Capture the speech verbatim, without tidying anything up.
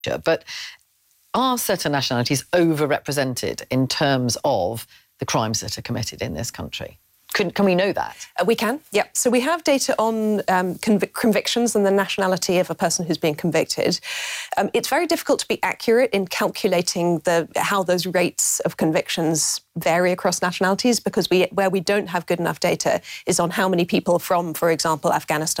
But are certain nationalities overrepresented in terms of the crimes that are committed in this country? Can, can we know that? Uh, we can, yeah. So we have data on um, convic- convictions and the nationality of a person who's being convicted. Um, it's very difficult to be accurate in calculating the how those rates of convictions vary across nationalities, because we where we don't have good enough data is on how many people from, for example, Afghanistan